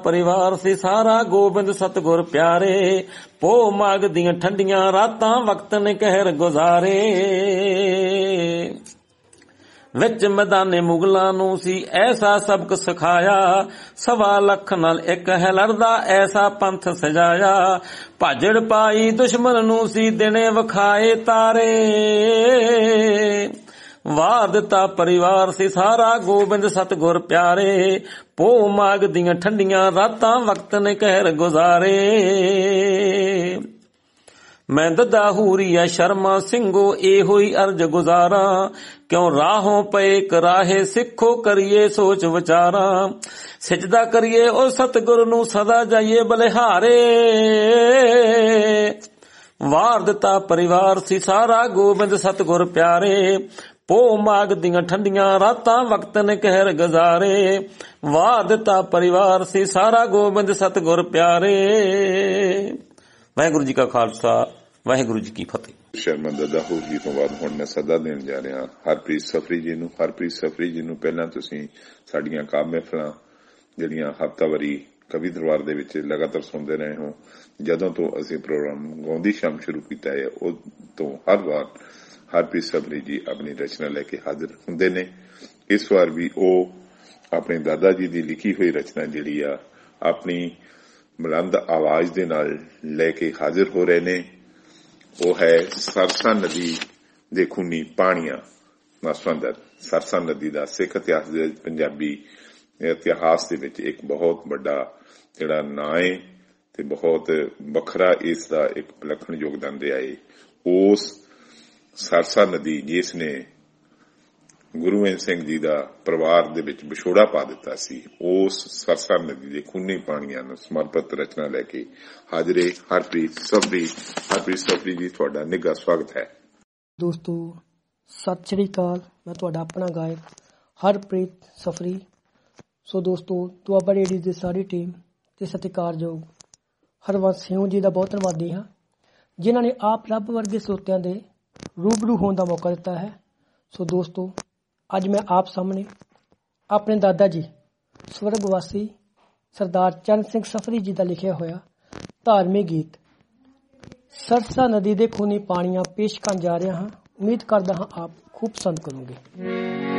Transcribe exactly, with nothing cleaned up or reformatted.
परिवार से सारा गोबिंद सतगुर प्यारे, पो माग दियां ठंडियां रातां वक्त ने कहर गुजारे। विच मैदाने मुगलां नूं सी ऐसा सबक सिखाया, सवा लख नाल एक है लड़दा ऐसा पंथ सजाया। भाजड़ पाई दुश्मन नूं सी दिने विखाए तारे, वार दिता परिवार से सारा गोबिंद सतगुर प्यारे, पो माग दियां ठंडियां रातां वक्त ने कहर गुजारे। मैं ददा हूरिया शर्मा सिंगो ए हुई अर्ज गुजारा, क्यों राहों पे कराहे सिखो करिए सोच विचारा। सिजदा करिए ओ सतगुरु नू सदा जाइए बलिहारे, वार दिता परिवार सी सारा गोबिंद सतगुर प्यारे, पो माग दियां ठंडियां रातां वक्त ने कहर गुजारे। वार दिता परिवार सी सारा गोबिंद सतगुर प्यारे। वाहिगुरू जी का खालसा, वाहिगुरू जी की फतेह। शर्मा ददा होगी ਤੋਂ ਬਾਅਦ ਹੁਣ ਮੈਂ ਸਦਾ ਦੇਣ ਜਾ ਰਿਹਾ ਹਰਪ੍ਰੀਤ ਸਫਰੀ ਜੀ ਨੂੰ। ਹਰਪ੍ਰੀਤ ਸਫਰੀ ਜੀ ਨੂੰ ਪਹਿਲਾਂ ਤੁਸੀਂ ਸਾਡੀਆਂ ਕਾਵਿ ਮਹਿਫਲਾਂ ਜਿਹੜੀਆਂ ਹਫ਼ਤਾਵਾਰੀ ਕਵੀ ਦਰਬਾਰ ਦੇ ਵਿੱਚ ਲਗਾਤਾਰ ਸੁਣਦੇ ਰਹੇ ਹੋ। ਜਦੋਂ ਤੋਂ ਅਸੀਂ ਪ੍ਰੋਗਰਾਮ ਗਾਉਂਦੀ ਸ਼ਾਮ ਸ਼ੁਰੂ ਕੀਤਾ ਹੈ ਉਹ ਤੋਂ ਹਰ ਵਾਰ ਹਰਪ੍ਰੀਤ ਸਫਰੀ ਜੀ ਆਪਣੀ ਰਚਨਾ ਲੈ ਕੇ ਹਾਜ਼ਰ ਹੁੰਦੇ ਨੇ। ਇਸ ਵਾਰ ਵੀ ਉਹ ਆਪਣੇ ਦਾਦਾ ਜੀ ਦੀ ਲਿਖੀ ਹੋਈ ਰਚਨਾ ਜਿਹੜੀ ਆ ਆਪਣੀ ਬੁਲੰਦ ਆਵਾਜ਼ ਦੇ ਨਾਲ ਲੈ ਕੇ ਹਾਜ਼ਰ ਹੋ ਰਹੇ ਨੇ। ਉਹ ਹੈ ਸਰਸਾ ਨਦੀ ਦੇ ਖੂਨੀ ਪਾਣੀਆਂ ਨਾਲ ਸੰਬੰਧਿਤ। ਸਰਸਾ ਨਦੀ ਦਾ ਸਿੱਖ ਇਤਿਹਾਸ ਦੇ ਪੰਜਾਬੀ ਇਤਿਹਾਸ ਦੇ ਵਿੱਚ ਇੱਕ ਬਹੁਤ ਵੱਡਾ ਜਿਹੜਾ ਨਾਂ ਹੈ ਤੇ ਬਹੁਤ ਵੱਖਰਾ ਇਸ ਦਾ ਇੱਕ ਵਿਲੱਖਣ ਯੋਗਦਾਨ ਰਿਹਾ ਹੈ। ਉਸ ਸਰਸਾ ਨਦੀ ਜਿਸ ਨੇ ਗੁਰੂ ਗੋਬਿੰਦ ਸਿੰਘ ਜੀ ਦਾ ਪਰਿਵਾਰ ਦੇ ਵਿੱਚ ਵਿਛੋੜਾ ਪਾ ਦਿੱਤਾ ਸੀ, ਉਸ ਸਰਸਾ ਨਦੀ ਦੇ ਖੂਨੀ ਪਾਣੀਆਂ ਨੂੰ ਸਮਰਪਿਤ ਰਚਨਾ ਲੈ ਕੇ ਹਾਜ਼ਰੇ ਹਰਪ੍ਰੀਤ ਸਫਰੀ। ਹਰਪ੍ਰੀਤ ਸਫਰੀ ਜੀ ਤੁਹਾਡਾ ਨਿੱਘਾ ਸਵਾਗਤ ਹੈ। ਦੋਸਤੋ ਸਤਿ ਸ਼੍ਰੀ ਅਕਾਲ, ਮੈਂ ਤੁਹਾਡਾ ਆਪਣਾ ਗਾਇਕ ਹਰਪ੍ਰੀਤ ਸਫਰੀ। ਸੋ ਦੋਸਤੋ ਦੁਆਬਾ ਰੇਡੀਓ ਦੀ ਸਾਰੀ ਟੀਮ ਤੇ ਸਤਿਕਾਰਯੋਗ ਹਰਵੰਸ ਸਿੰਘ ਜੀ ਦਾ ਬਹੁਤ ਧੰਨਵਾਦੀ ਹਾਂ, ਜਿਨ੍ਹਾਂ ਨੇ ਆਪ ਰੱਬ ਵਰਗੇ ਸਰੋਤਿਆਂ ਦੇ ਰੂਬਰੂ ਹੋਣ ਦਾ ਮੌਕਾ ਦਿੱਤਾ ਹੈ। ਸੋ ਦੋਸਤੋ ਅੱਜ ਮੈਂ ਆਪ ਸਾਹਮਣੇ ਆਪਣੇ ਦਾਦਾ ਜੀ ਸਵਰਗਵਾਸੀ ਸਰਦਾਰ ਚਰਨ ਸਿੰਘ ਸਫਰੀ ਜੀ ਦਾ ਲਿਖਿਆ ਹੋਇਆ ਧਾਰਮਿਕ ਗੀਤ ਸਰਸਾ ਨਦੀ ਦੇ ਖੂਨੀ ਪਾਣੀਆਂ ਪੇਸ਼ ਕਰਨ ਜਾ ਰਿਹਾ ਹਾਂ। ਉਮੀਦ ਕਰਦਾ ਹਾਂ ਆਪ ਖੂਬ ਪਸੰਦ ਕਰੋਗੇ।